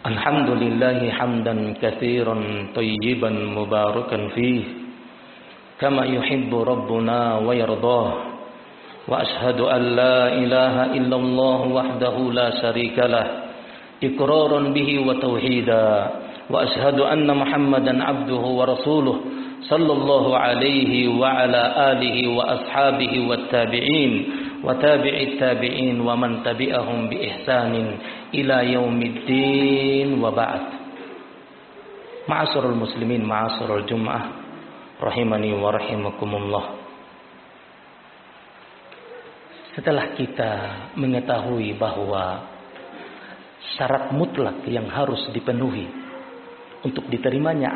Alhamdulillahi hamdan katsiran tayyiban mubarakan fih kama yuhibbu rabbuna wa yardah wa ashhadu an la ilaha illallah wahdahu la syarikalah iqraran bihi wa tauhida wa ashhadu anna Muhammadan abduhu wa rasuluh sallallahu alaihi wa ala alihi wa ashabihi wat tabi'in wa tabi'it tabi'in wa man tabi'ahum bi ihsanin ila yaumiddin wa ba'd. Ma'asyiral muslimin, ma'asyiral jum'ah rahimani wa rahimakumullah. Setelah kita mengetahui bahwa syarat mutlak yang harus dipenuhi untuk diterimanya